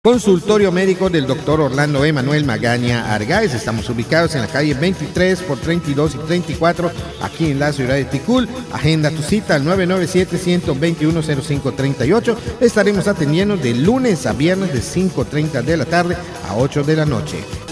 Consultorio médico del doctor Orlando Emanuel Magaña Argáez. Estamos ubicados en la calle 23 por 32 y 34, aquí en la ciudad de Ticul. Agenda tu cita al 997-121-0538. Estaremos atendiendo de lunes a viernes de 5:30 de la tarde a 8 de la noche.